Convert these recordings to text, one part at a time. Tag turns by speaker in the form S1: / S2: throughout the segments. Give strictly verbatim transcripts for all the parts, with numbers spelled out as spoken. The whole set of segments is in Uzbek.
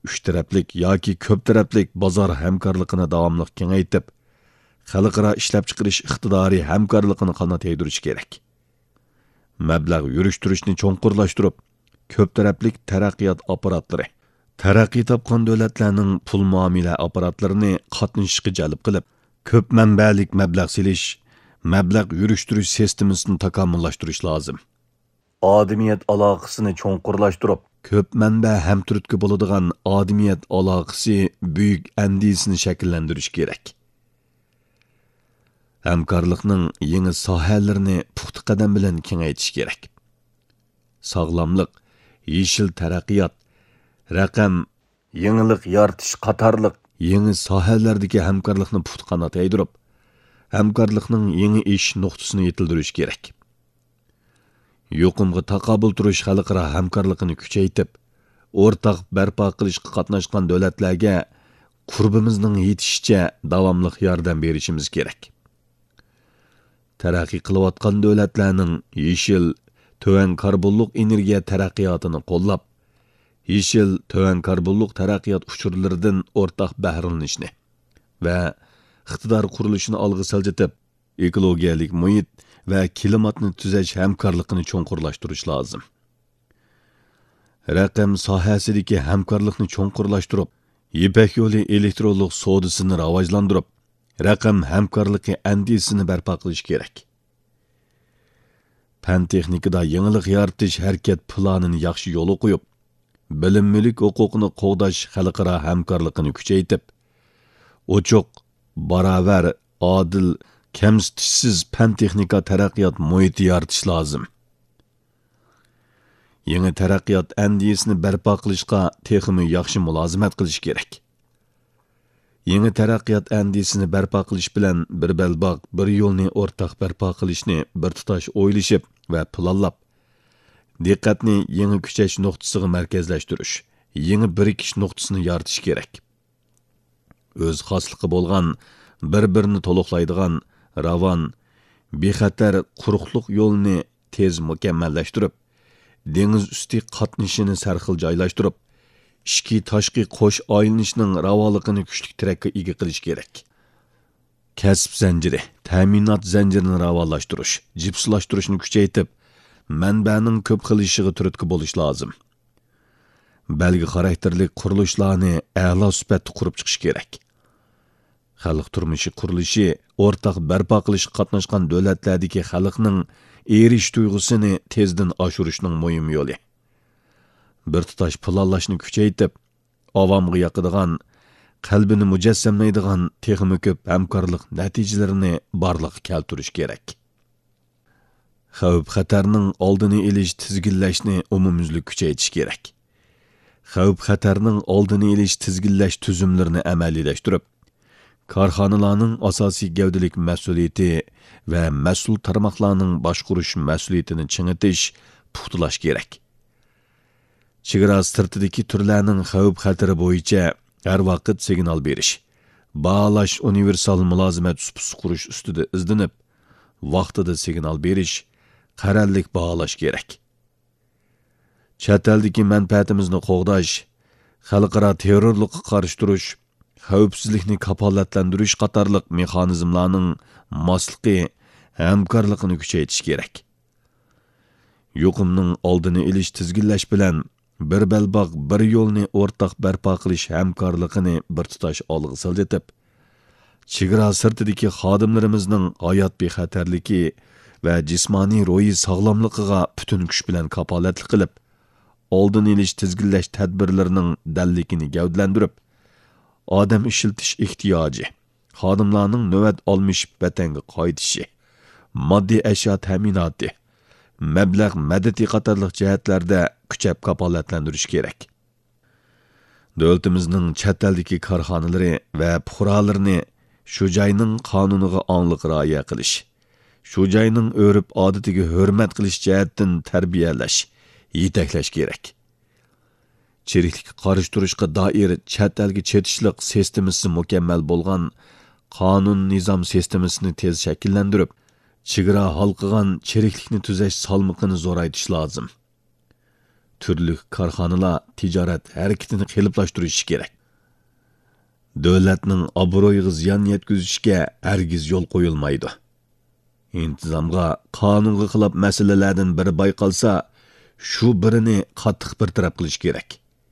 S1: üç taraflik yoki ko'p taraflik bozor hamkorligini davomli kengaytib, xalqaro ishlab chiqarish iqtidori hamkorligini qanot yaytirish kerak. Mablag' yurishtirishni cho'nqurlashtirib, ko'p taraflik taraqqiyot apparatlari, taraqqiy topgan davlatlarning pul muomala apparatlarini qatnashishga jalb qilib, ko'p manbalik mablag' selish, mablag' yurishtirish sistemasini takomillashtirish lozim. Odamiyat aloqasini cho'nqurlashtirib, ko'p manba hamturtga bo'ladigan odamiyat aloqasi buyuk andisini shakllantirish kerak. Hamkorlikning yangi sohalarini puxta qadam bilan kengaytirish kerak. Sog'lomlik, yeshil taraqqiyot, raqam, yangilik yaratish qatorliq yangi sohalardagi hamkorlikni puxta qanot yaydirib, hamkorlikning yangi ish nuqtasini yetildirish kerak. Yuqumga taqobil turish xalqaro hamkorlikni kuchaytirib, o'rtaq barpo qilishga qatnashgan davlatlarga qurbimizning yetishicha davomli yordam berishimiz kerak. Taraqqiy qilayotgan davlatlarning yeshil, to'van karbonlik energiya taraqqiyotini qo'llab, yeshil, to'van karbonlik taraqqiyot uchurlaridan o'rtaq bahramlanishni va iqtidor qurilishini olg'a siljitib, ekologiyalik muhit va klimatni tuzash hamkorligini cho'nqurlashtirish lozim. Raqam sohasidagi hamkorlikni cho'nqurlashtirib, Ipak yo'li elektronlik savdosini rivojlantirib, raqam hamkorligi andisini barpo qilish kerak. Fan texnikada yangilik yaratish harakat planini yaxshi yo'lga qo'yib, bilim mulk huquqini qo'g'dash xalqaro hamkorlikni kuchaytirib, ochiq, barobar, odil, kamsitishsiz fan texnika taraqqiyot muhiti yaratish lozim. Yangi taraqqiyot andisini barpo qilishga texmi yaxshi mulozimat qilish kerak. Yangi taraqqiyot andisini barpo qilish bilan bir belbaq, bir yo'lni o'rtaq barpo qilishni bir tutash o'ylashib va planlab, diqqatni yangi kuchash nuqtasiga markazlashtirish, yangi birikish nuqtasini yaratish kerak. O'z xosligi bo'lgan, bir-birini to'liqlaydigan ravon, bexatar quruqlik yo'lini tez mukammallashtirib, dengiz usti qatnashini sarxil joylashtirib, ishki tashqi qo'sh aylanishning ravoligini kuchli tirakka ega qilish kerak. Kasb zanjiri, ta'minot zanjirini ravonlashtirish, jipslashtirishni kuchaytirib, manbaning ko'p qilishiga turtki bo'lish lozim. Belgi xarakterli qurilishlarni a'lo sifatda qurib chiqish kerak. Xalq turmushi qurilishi o'rtaq barpo qilishga qatnashgan davlatlardagi xalqning erish tuyg'usini tezdan oshirishning muhim yo'li. Bir tutash planlashni kuchaytirib, avomga yoqadigan, qalbini mujassamlaydigan texnik ko'p hamkorlik natijalarini barliqqa keltirish kerak. Xavf xatarning oldini olish, tizginlashni umumyuzlik kuchaytirish kerak. Xavf xatarning oldini olish, tizginlash tuzumlarini amaliylashtirib, korxonalarning asosiy gavdalik mas'uliyati va mas'ul tarmoqlarning boshqarish mas'uliyatini chingitish, puxtalash kerak. Chegara sirtidagi turlarning xavf xatari bo'yicha har vaqt signal berish, baholash, universal mulozimat supsi qurish ustida izlanib, vaqtida signal berish, qarorlik baholash kerak. Chet eldagi manfaatimizni qo'g'dash, xalqaro terrorlikqa qarshi turish, xavfsizlikni kafolatlantirish qatorliq mexanizmlarning mosligi, hamkorligini kuchaytirish kerak. Yuqumning oldini olish, tizginlash bilan bir belbaq, bir yo'lni o'rtaq barpo qilish hamkorligini bir tutash olg'a siljitib, chegara sirtidagi xodimlarimizning hayot bexatarligi va jismoniy ro'yi sog'lomligiga butun kuch bilan kapolatlik qilib, oldini olish, tizginlash tadbirlarining dalligini gavdalantirib, odam ishiltish ehtiyoji, xodimlarning navbat olmish vatanga qaytishi, moddiy ashyo ta'minoti, mablag' madadi qatorliq jihatlarda kuchab kafolatlantirish kerak. Davlatimizning chet eldagi korxonalari va fuqarolarini shu joyning qonuniga onglik rioya qilish, shu joyning o'rib odatiga hurmat qilish jihatdan tarbiyalash, yetaklash kerak. Cheriklikka qarshi turishga doir chet elga chetishliq sistemasi mukammal bo'lgan qonun nizom sistemasini tez shakllantirib, chegara halqigan cheriklikni tuzash salmoqini zo'raytirish lozim. türlük korxonalar tijorat harakatini qiliblashtirishi kerak. Davlatning obro'yiga ziyon yetkazishga hargiz yo'l qo'yilmaydi. İntizamga, qonunga xilof masalalardan biri bayqalsa, shu birini qattiq bartaraf qilish kerak.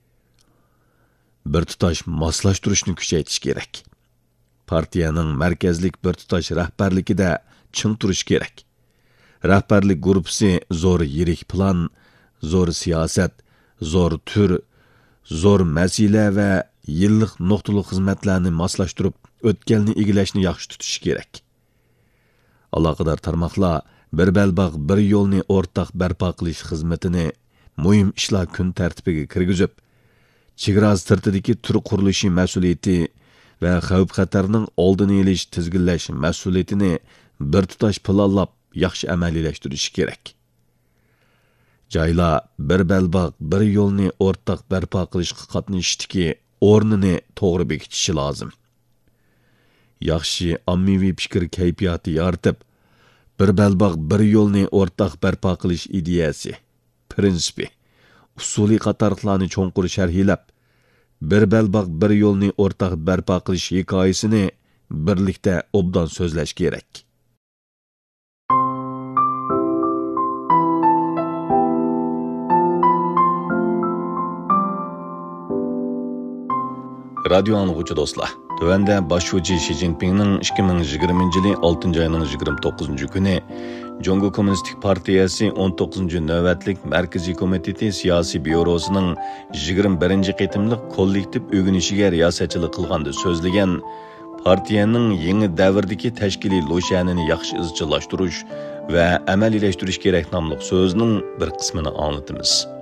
S1: Bir tutash moslashtirishni kuchaytirish kerak. Partiyaning markazlik bir tutash rahbarligida ching turish kerak. Rahbarlik guruhi zo'r yirik plan, zo'r siyosat, zo'r tur, zo'r masala va yillik nuqtali xizmatlarni moslashtirib, o'tganni egilashni yaxshi tutish kerak. Aloqador tarmoqlar bir belbog' bir yo'lni o'rtaq barpo qilish xizmatini muhim ishlar kun tartibiga kirgizib, chegara sirtidagi tur qurilishi mas'uliyati va xavf-xatarning oldini olish, tizginlash mas'uliyatini bir tutash planlab, yaxshi amaliylashtirish kerak. Joylar bir belbog' bir yo'lni o'rtaq barpo qilishga qatnashishdagi o'rnini to'g'ri bekitishi lozim. Yaxshi ommaviy fikr kayfiyati yaratib, bir belbog' bir yo'lni o'rtaq barpo qilish ideyasi, prinsipi, usuli qatorliqlarni cho'nqur sharhlab, bir belbog' bir yo'lni o'rtaq barpo qilish hikoyasini birlikda obdan so'zlash kerak. Radio anlıqçı dostlar, tövəndə başçı Xi Jinping'nin ikki ming yigirmanchi yili oltinchi oyning yigirma to'qqizinchi kuni Jongo Kommunistik Partiyasi o'n to'qqizinchi navbatlik Markaziy komiteti siyosiy byurosining yigirma birinchi qitimliq kollektiv o'ginishiga riyosatchilik qilganda so'zlagan partiyaning yangi davrdagi tashkiliy lo'shanini yaxshi izchillashtirish va amaliylashtirish kerak nomli so'zning bir qismini anglatamiz.